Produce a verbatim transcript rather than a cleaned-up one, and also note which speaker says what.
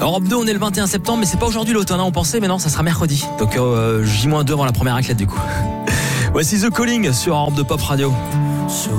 Speaker 1: Europe deux, on est le vingt et un septembre, mais c'est pas aujourd'hui l'automne, hein, on pensait, mais non, ça sera mercredi. Donc euh, J moins deux avant la première raclette du coup. Voici The Calling sur Europe deux Pop Radio.